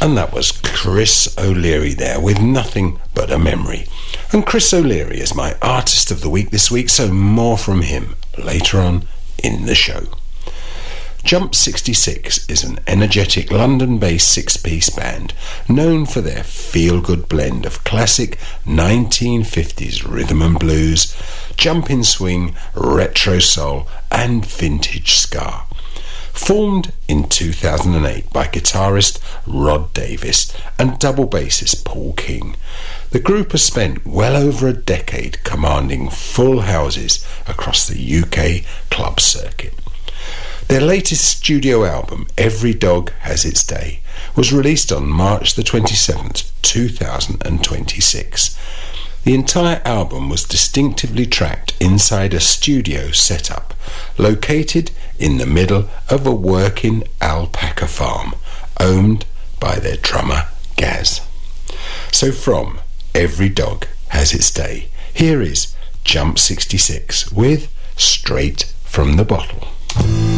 And that was Chris O'Leary there with Nothing But a Memory. And Chris O'Leary is my Artist of the Week this week, so more from him later on in the show. Jump 66 is an energetic London-based six-piece band known for their feel-good blend of classic 1950s rhythm and blues, jumping swing, retro soul and vintage ska. Formed in 2008 by guitarist Rod Davis and double bassist Paul King, the group has spent well over a decade commanding full houses across the UK club circuit. Their latest studio album, Every Dog Has Its Day, was released on March the 27th, 2026. The entire album was distinctively tracked inside a studio setup located in the middle of a working alpaca farm owned by their drummer Gaz. So from Every Dog Has Its Day, here is Jump 66 with Straight from the Bottle.